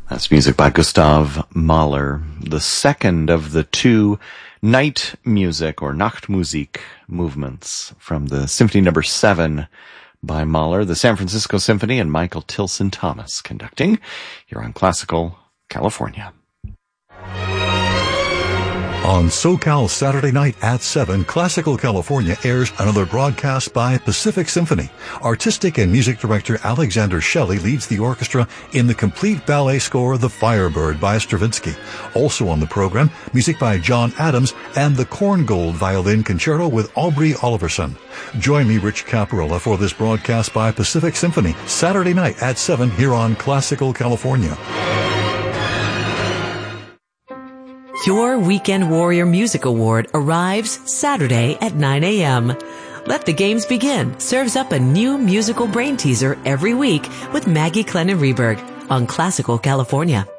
That's music by Gustav Mahler, the second of the two night music or Nachtmusik movements from the Symphony No. 7 by Mahler, the San Francisco Symphony, and Michael Tilson Thomas conducting here on Classical California. On SoCal Saturday night at 7, Classical California airs another broadcast by Pacific Symphony. Artistic and music director Alexander Shelley leads the orchestra in the complete ballet score The Firebird by Stravinsky. Also on the program, music by John Adams and the Korngold Violin Concerto with Aubrey Oliverson. Join me, Rich Caparella, for this broadcast by Pacific Symphony, Saturday night at 7 here on Classical California. Your Weekend Warrior Music Award arrives Saturday at 9 a.m. Let the Games Begin serves up a new musical brain teaser every week with Maggie Clennon Reberg on Classical California.